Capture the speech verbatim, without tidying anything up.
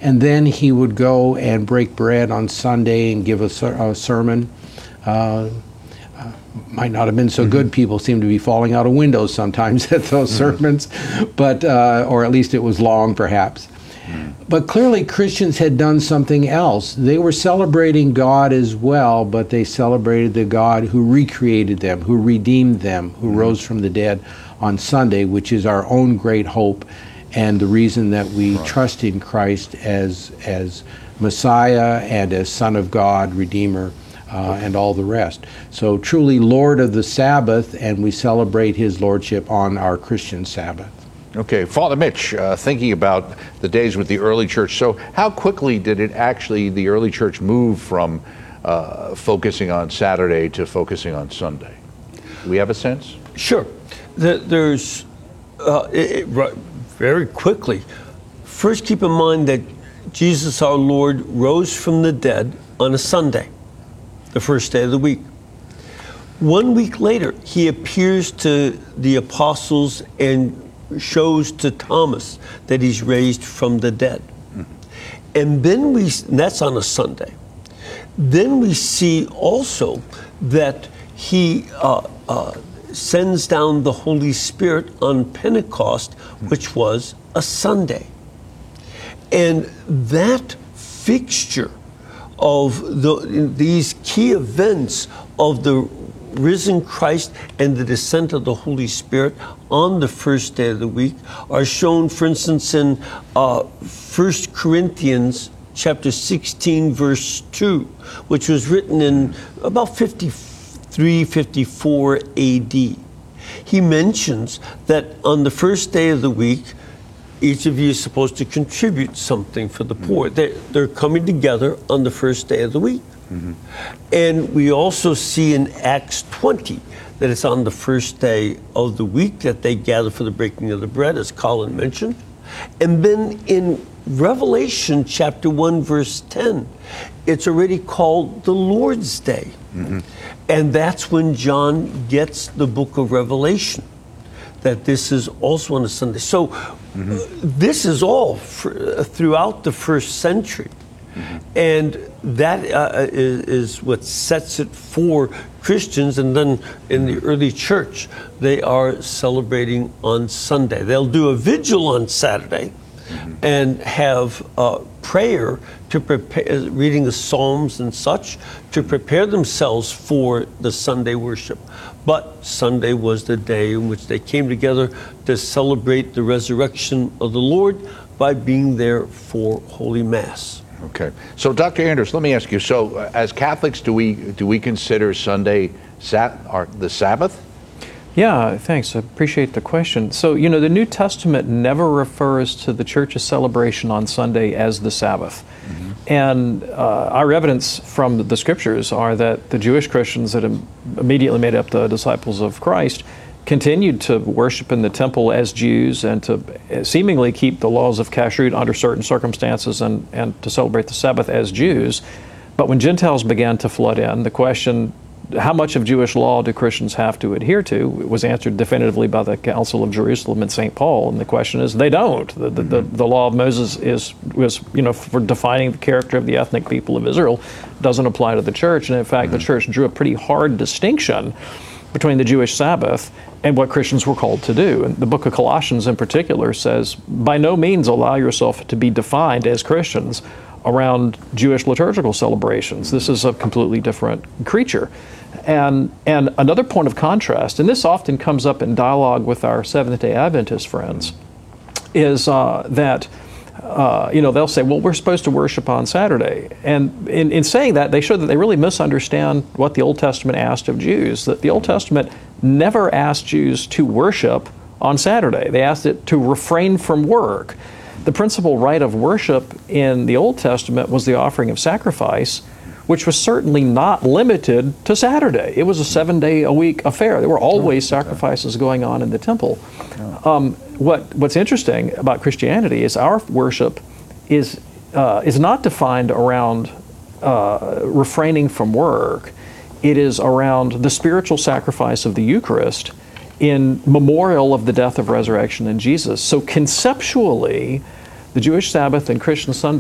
and then he would go and break bread on Sunday and give a, ser- a sermon. Uh, uh, might not have been so mm-hmm. good. People seem to be falling out of windows sometimes at those mm-hmm. sermons, but uh, or at least it was long, perhaps. But clearly Christians had done something else. They were celebrating God as well, but they celebrated the God who recreated them, who redeemed them, who mm-hmm. rose from the dead on Sunday, which is our own great hope and the reason that we right. trust in Christ as, as Messiah and as Son of God, Redeemer, uh, and all the rest. So truly Lord of the Sabbath, and we celebrate his lordship on our Christian Sabbath. Okay, Father Mitch, uh, thinking about the days with the early church, so how quickly did it actually, the early church move from uh, focusing on Saturday to focusing on Sunday? Do we have a sense? Sure. The, there's, uh, it, it, very quickly, first keep in mind that Jesus our Lord rose from the dead on a Sunday, the first day of the week. One week later, he appears to the apostles and shows to Thomas that he's raised from the dead. Mm-hmm. And then we, and that's on a Sunday. Then we see also that he uh, uh, sends down the Holy Spirit on Pentecost, which was a Sunday. And that fixture of the, these key events of the risen Christ and the descent of the Holy Spirit on the first day of the week are shown, for instance, in uh, First Corinthians chapter sixteen, verse two, which was written in about fifty-three, fifty-four A D. He mentions that on the first day of the week, each of you is supposed to contribute something for the poor. They're, they're coming together on the first day of the week. Mm-hmm. And we also see in Acts twenty that it's on the first day of the week that they gather for the breaking of the bread, as Colin mentioned. And then in Revelation chapter one, verse ten, it's already called the Lord's Day. Mm-hmm. And that's when John gets the book of Revelation, that this is also on a Sunday. So mm-hmm. uh, this is all for, uh, throughout the first century. Mm-hmm. And that uh, is, is what sets it for Christians. And then in the early church, they are celebrating on Sunday. They'll do a vigil on Saturday mm-hmm. and have uh, prayer to prepare, reading the Psalms and such, to prepare themselves for the Sunday worship. But Sunday was the day in which they came together to celebrate the resurrection of the Lord by being there for Holy Mass. Okay, so Doctor Anders, let me ask you. So, uh, as Catholics, do we do we consider Sunday sat or the Sabbath? Yeah, thanks. I appreciate the question. So, you know, the New Testament never refers to the Church's celebration on Sunday as the Sabbath. Mm-hmm. And uh, our evidence from the Scriptures are that the Jewish Christians that immediately made up the disciples of Christ continued to worship in the temple as Jews and to seemingly keep the laws of kashrut under certain circumstances and, and to celebrate the Sabbath as Jews. But when Gentiles began to flood in, the question, how much of Jewish law do Christians have to adhere to, was answered definitively by the Council of Jerusalem and Saint Paul. And the question is, they don't. The, the, the, the law of Moses is, was, you know, for defining the character of the ethnic people of Israel, doesn't apply to the church. And in fact, mm-hmm. the church drew a pretty hard distinction between the Jewish Sabbath and what Christians were called to do. And the book of Colossians in particular says, by no means allow yourself to be defined as Christians around Jewish liturgical celebrations. This is a completely different creature. And, and another point of contrast, and this often comes up in dialogue with our Seventh-day Adventist friends, is uh, that Uh, you know, they'll say, well, we're supposed to worship on Saturday. And in, in saying that, they show that they really misunderstand what the Old Testament asked of Jews. That the Old Testament never asked Jews to worship on Saturday. They asked it to refrain from work. The principal rite of worship in the Old Testament was the offering of sacrifice, which was certainly not limited to Saturday. It was a seven-day-a-week affair. There were always sacrifices going on in the temple. Um, what, what's interesting about Christianity is our worship is, uh, is not defined around uh, refraining from work. It is around the spiritual sacrifice of the Eucharist in memorial of the death of resurrection in Jesus. So conceptually, the Jewish Sabbath and Christian Sunday